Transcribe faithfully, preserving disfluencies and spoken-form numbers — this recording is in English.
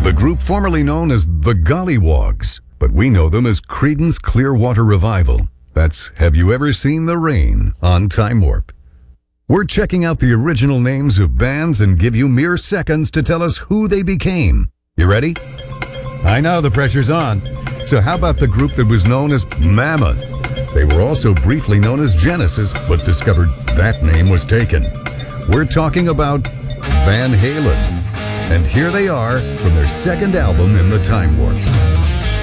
The group formerly known as the Gollywogs, but we know them as Creedence Clearwater Revival. That's Have You Ever Seen the Rain on Time Warp. We're checking out the original names of bands and give you mere seconds to tell us who they became. You ready? I know the pressure's on. So how about the group that was known as Mammoth? They were also briefly known as Genesis, but discovered that name was taken. We're talking about Van Halen. And here they are from their second album in the Time Warp.